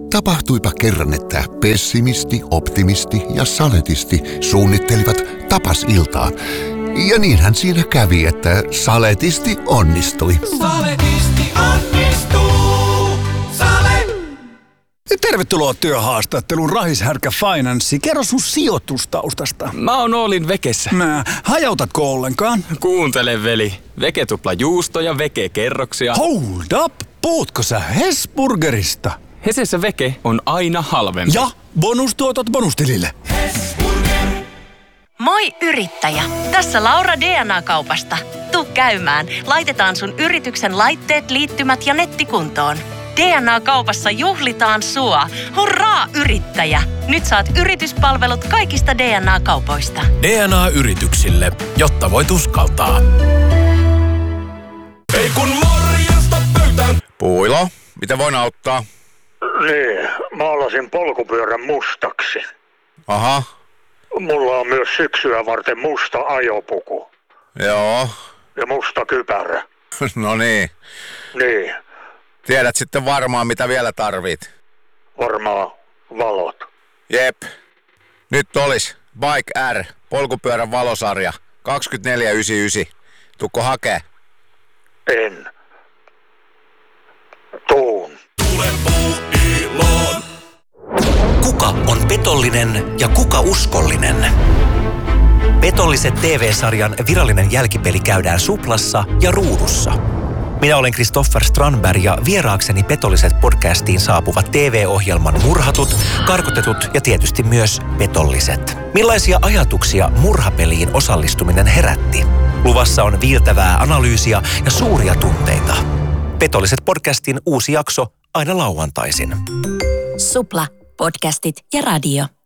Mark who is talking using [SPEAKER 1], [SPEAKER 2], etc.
[SPEAKER 1] Tapahtuipa kerran, että pessimisti, optimisti ja saletisti suunnittelivat tapasiltaa. Ja niinhän siinä kävi, että saletisti onnistui.
[SPEAKER 2] Saletisti onnistuu. Sale!
[SPEAKER 3] Tervetuloa työhaastatteluun Rahishärkä Finanssi. Kerro sun sijoitustaustasta.
[SPEAKER 4] Mä oon Oolin Vekessä.
[SPEAKER 3] Hajautatko ollenkaan?
[SPEAKER 4] Kuuntele, veli. Veke tupla juusto ja Veke kerroksia.
[SPEAKER 3] Hold up! Puhutko sä Hesburgerista?
[SPEAKER 4] Hesessä Veke on aina halvempi.
[SPEAKER 3] Ja bonustuotot bonustilille.
[SPEAKER 5] Moi yrittäjä! Tässä Laura DNA-kaupasta. Tuu käymään. Laitetaan sun yrityksen laitteet, liittymät ja netti kuntoon. DNA-kaupassa juhlitaan sua. Hurraa yrittäjä! Nyt saat yrityspalvelut kaikista DNA-kaupoista.
[SPEAKER 6] DNA-yrityksille, jotta voit uskaltaa.
[SPEAKER 2] Ei kun morjesta pöytään.
[SPEAKER 7] Puilo, miten voin auttaa?
[SPEAKER 8] Niin, maalasin polkupyörän mustaksi.
[SPEAKER 7] Aha,
[SPEAKER 8] Mulla on myös syksyä varten musta ajopuku
[SPEAKER 7] joo.
[SPEAKER 8] ja musta kypärä.
[SPEAKER 7] No niin.
[SPEAKER 8] Niin,
[SPEAKER 7] Tiedät sitten varmaan, mitä vielä tarvit.
[SPEAKER 8] varmaan valot.
[SPEAKER 7] Jep. Nyt olis Bike R, polkupyörän valosarja, 24,99. Tukko hakee?
[SPEAKER 8] En. Tuun.
[SPEAKER 2] Tule puuiloon.
[SPEAKER 6] Kuka on petollinen ja kuka uskollinen? Petolliset TV-sarjan virallinen jälkipeli käydään Suplassa ja Ruudussa. Minä olen Kristoffer Strandberg ja vieraakseni Petolliset podcastiin saapuvat TV-ohjelman murhatut, karkotetut ja tietysti myös petolliset. Millaisia ajatuksia murhapeliin osallistuminen herätti? Luvassa on viiltävää analyysiä ja suuria tunteita. Petolliset podcastin uusi jakso aina lauantaisin.
[SPEAKER 5] Supla, podcastit ja radio.